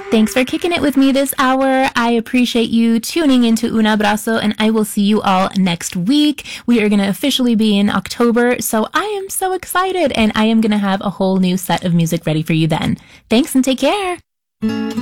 Thanks for kicking it with me this hour. I appreciate you tuning into Un Abrazo, and I will see you all next week. We are going to officially be in October, so I am so excited, and I am going to have a whole new set of music ready for you then. Thanks and take care.